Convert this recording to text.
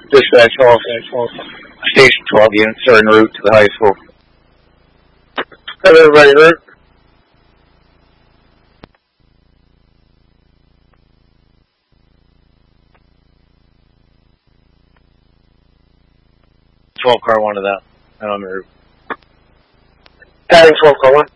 Dispatch off. Station 12 units are en route to the high school. Have everybody heard? Car 1 to that. And on the route. Adding 12 car 1.